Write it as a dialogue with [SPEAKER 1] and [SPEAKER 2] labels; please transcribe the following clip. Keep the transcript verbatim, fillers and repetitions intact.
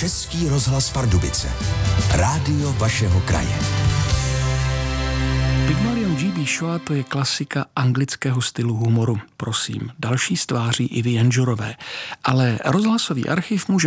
[SPEAKER 1] Český rozhlas Pardubice. Rádio vašeho kraje.
[SPEAKER 2] Pygmalion G B. Shaw, to je klasika anglického stylu humoru. Prosím, další stváří Ivy Janžurové. Ale rozhlasový archiv může